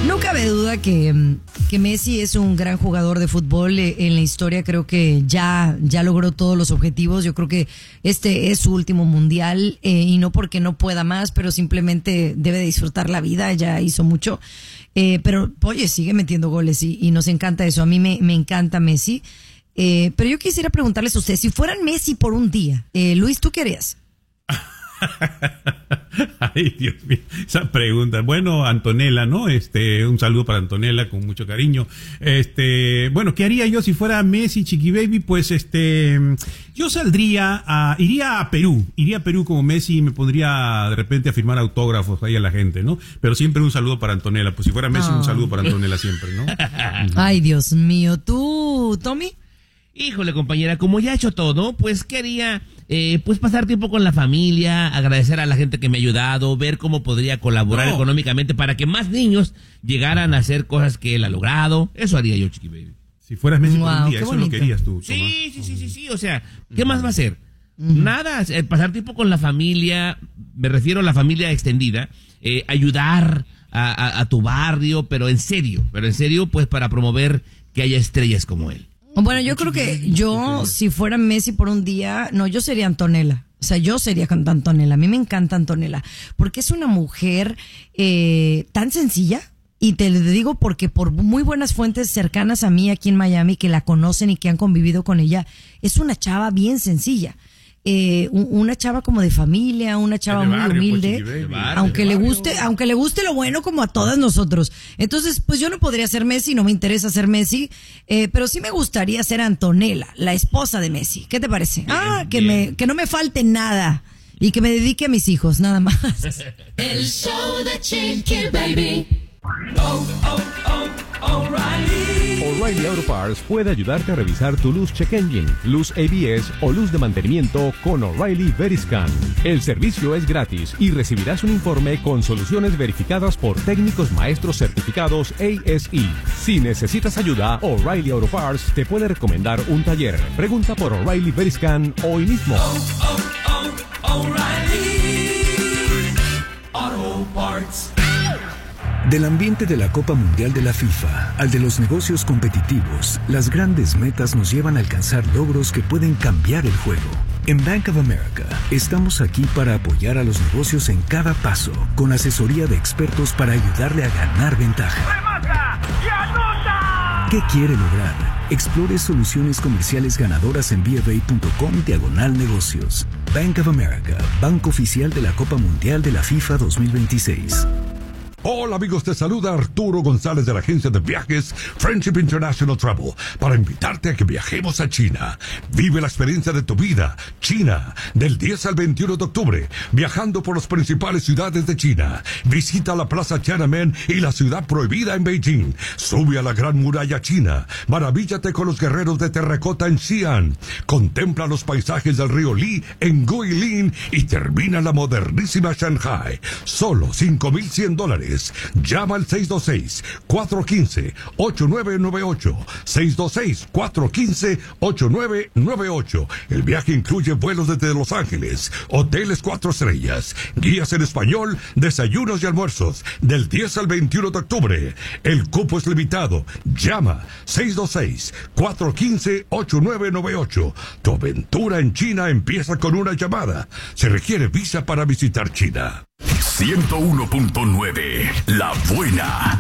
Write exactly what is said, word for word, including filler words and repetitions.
No cabe duda que, que Messi es un gran jugador de fútbol. En la historia creo que ya, ya logró todos los objetivos. Yo creo que este es su último mundial, eh, y no porque no pueda más, pero simplemente debe disfrutar la vida. Ya hizo mucho. Eh, pero, oye, sigue metiendo goles y, y nos encanta eso. A mí me, me encanta Messi. Eh, pero yo quisiera preguntarles a ustedes, si fueran Messi por un día, eh, Luis, ¿tú qué harías? Ay, Dios mío, esa pregunta. Bueno, Antonella, ¿no? Este, un saludo para Antonella con mucho cariño. Este, bueno, ¿qué haría yo si fuera Messi, Chiqui Baby? Pues, este, yo saldría a, iría a Perú, iría a Perú como Messi y me pondría de repente a firmar autógrafos ahí a la gente, ¿no? Pero siempre un saludo para Antonella, pues si fuera Messi, oh. un saludo para Antonella siempre, ¿no? Ay, Dios mío, ¿tú, Tommy? Híjole, compañera, como ya he hecho todo, pues quería eh, pues pasar tiempo con la familia, agradecer a la gente que me ha ayudado, ver cómo podría colaborar no. económicamente para que más niños llegaran a hacer cosas que él ha logrado. Eso haría yo, Chiqui Baby. Si fueras Messi wow, por un día, eso bonito. lo querías tú, Tomás. Sí, sí, sí, sí, sí, o sea, ¿qué uh-huh. más va a hacer? Uh-huh. Nada, eh, pasar tiempo con la familia, me refiero a la familia extendida, eh, ayudar a, a, a tu barrio, pero en serio, pero en serio, pues para promover que haya estrellas como él. Bueno, yo creo que yo, si fuera Messi por un día, no, yo sería Antonella. O sea, yo sería con Antonella. A mí me encanta Antonella, porque es una mujer eh, tan sencilla. Y te lo digo porque por muy buenas fuentes cercanas a mí aquí en Miami, que la conocen y que han convivido con ella, es una chava bien sencilla. Eh, una chava como de familia, una chava muy barrio, humilde, pues, barrio, aunque le guste, aunque le guste lo bueno como a todas nosotros. Entonces, pues yo no podría ser Messi, no me interesa ser Messi, eh, pero sí me gustaría ser Antonella, la esposa de Messi. ¿Qué te parece? Bien, ah, que bien. me, que no me falte nada y que me dedique a mis hijos, nada más. El show de Chiqui Baby. Oh, oh, oh, O'Reilly. O'Reilly Auto Parts puede ayudarte a revisar tu luz check engine, luz A B S o luz de mantenimiento con O'Reilly Veriscan. El servicio es gratis y recibirás un informe con soluciones verificadas por técnicos maestros certificados A S E. Si necesitas ayuda, O'Reilly Auto Parts te puede recomendar un taller. Pregunta por O'Reilly Veriscan hoy mismo. Oh, oh, oh, O'Reilly Auto Parts. Del ambiente de la Copa Mundial de la FIFA al de los negocios competitivos, las grandes metas nos llevan a alcanzar logros que pueden cambiar el juego. En Bank of America, estamos aquí para apoyar a los negocios en cada paso, con asesoría de expertos para ayudarle a ganar ventaja. ¡Remata y anota! ¿Qué quiere lograr? Explore soluciones comerciales ganadoras en B F A punto com diagonal negocios. Bank of America, banco oficial de la Copa Mundial de la FIFA dos mil veintiséis. Hola amigos, te saluda Arturo González de la agencia de viajes Friendship International Travel para invitarte a que viajemos a China. Vive la experiencia de tu vida, China, del diez al veintiuno de octubre, viajando por las principales ciudades de China. Visita la Plaza Tiananmen y la ciudad prohibida en Beijing. Sube a la Gran Muralla China. Maravíllate con los guerreros de terracota en Xi'an. Contempla los paisajes del río Li en Guilin y termina la modernísima Shanghai. Solo cinco mil cien dólares. Llama al seis dos seis, cuatro uno cinco, ocho nueve nueve ocho. seis dos seis, cuatro uno cinco, ocho nueve nueve ocho. El viaje incluye vuelos desde Los Ángeles, hoteles cuatro estrellas, guías en español, desayunos y almuerzos, del diez al veintiuno de octubre. El cupo es limitado. Llama seis dos seis, cuatro uno cinco, ocho nueve nueve ocho. Tu aventura en China empieza con una llamada. Se requiere visa para visitar China. ciento uno punto nueve, La Buena.